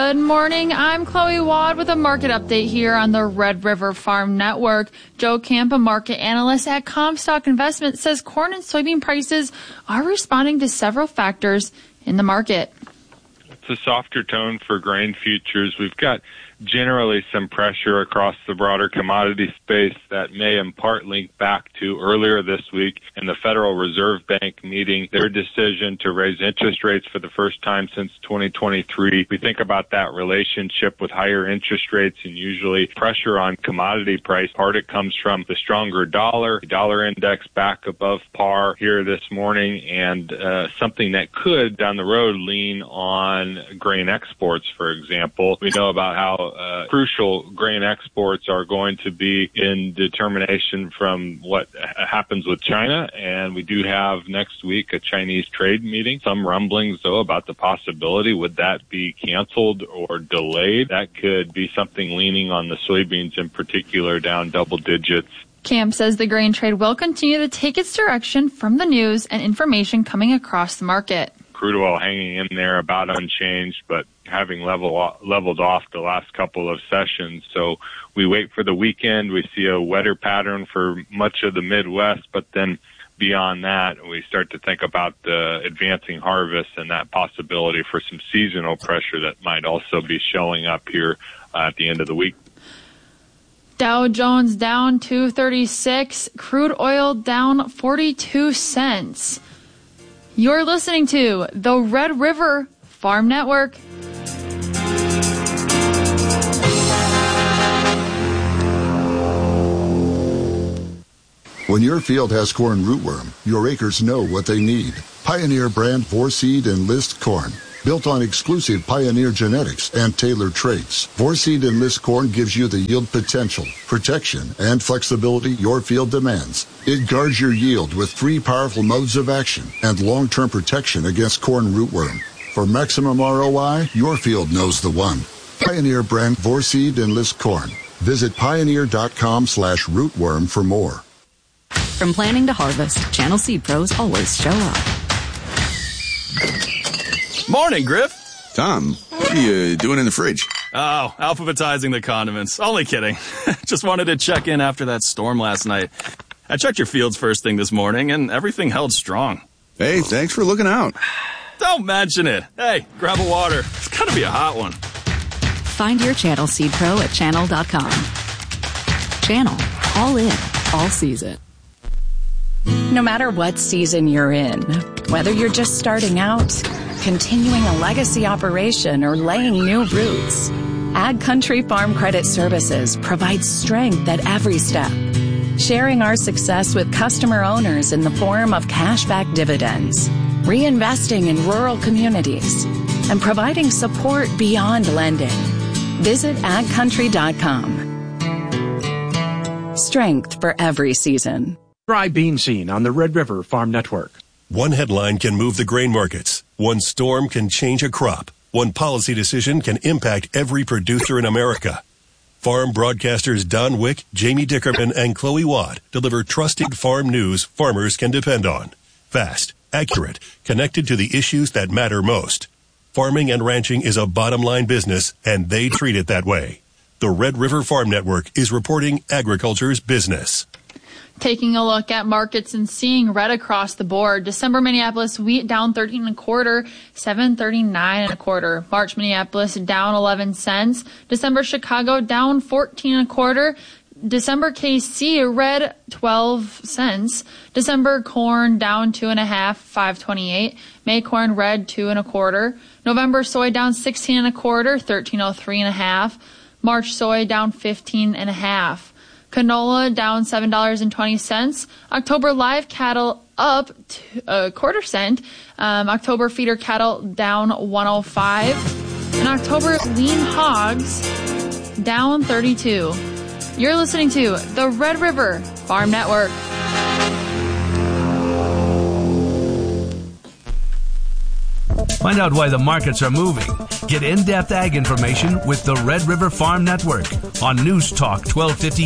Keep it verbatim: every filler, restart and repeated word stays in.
Good morning. I'm Chloe Wad with a market update here on the Red River Farm Network. Joe Camp, a market analyst at Comstock Investment, says corn and soybean prices are responding to several factors in the market. It's a softer tone for grain futures. We've got generally some pressure across the broader commodity space that may in part link back to earlier this week in the Federal Reserve Bank meeting their decision to raise interest rates for the first time since twenty twenty-three. We think about that relationship with higher interest rates and usually pressure on commodity price. Part it comes from the stronger dollar, dollar index back above par here this morning, and uh, something that could down the road lean on grain exports, for example. We know about how Uh, crucial grain exports are going to be in determination from what happens with China, and we do have next week a Chinese trade meeting. Some rumblings, though, about the possibility would that be canceled or delayed. That could be something leaning on the soybeans in particular, down double digits. Camp says the grain trade will continue to take its direction from the news and information coming across the market. Crude oil hanging in there about unchanged, but having level, leveled off the last couple of sessions. So we wait for the weekend. We see a wetter pattern for much of the Midwest, but then beyond that, we start to think about the advancing harvest and that possibility for some seasonal pressure that might also be showing up here uh, at the end of the week. Dow Jones down two thirty-six, crude oil down forty-two cents. You're listening to the Red River Farm Network. When your field has corn rootworm, your acres know what they need. Pioneer brand Vorseed Enlist corn. Built on exclusive Pioneer genetics and tailored traits, Vorseed Enlist corn gives you the yield potential, protection, and flexibility your field demands. It guards your yield with three powerful modes of action and long-term protection against corn rootworm. For maximum R O I, your field knows the one. Pioneer brand Vorseed Enlist corn. Visit pioneer.com slash rootworm for more. From planning to harvest, Channel Seed Pros always show up. Morning, Griff. Tom, what are you doing in the fridge? Oh, alphabetizing the condiments. Only kidding. Just wanted to check in after that storm last night. I checked your fields first thing this morning, and everything held strong. Hey, thanks for looking out. Don't mention it. Hey, grab a water. It's gotta be a hot one. Find your Channel Seed Pro at channel dot com. Channel. All in. All season. No matter what season you're in, whether you're just starting out, continuing a legacy operation, or laying new roots, Ag Country Farm Credit Services provides strength at every step, sharing our success with customer owners in the form of cashback dividends, reinvesting in rural communities, and providing support beyond lending. Visit ag country dot com. Strength for every season. Dry bean scene on the Red River Farm Network. One headline can move the grain markets. One storm can change a crop. One policy decision can impact every producer in America. Farm broadcasters Don Wick, Jamie Dickerman, and Chloe Watt deliver trusted farm news farmers can depend on. Fast, accurate, connected to the issues that matter most. Farming and ranching is a bottom-line business, and they treat it that way. The Red River Farm Network is reporting agriculture's business. Taking a look at markets and seeing red across the board. December Minneapolis wheat down thirteen and a quarter, seven thirty-nine and a quarter. March Minneapolis down eleven cents. December Chicago down fourteen and a quarter. December K C red twelve cents. December corn down two and a half, five twenty-eight. May corn red two and a quarter. November soy down sixteen and a quarter, thirteen oh three and a half. March soy down fifteen and a half. Canola down seven dollars and twenty cents. October live cattle up a quarter cent. Um, October feeder cattle down one oh five. And October lean hogs down thirty-two. You're listening to the Red River Farm Network. Find out why the markets are moving. Get in-depth ag information with the Red River Farm Network on News Talk twelve fifty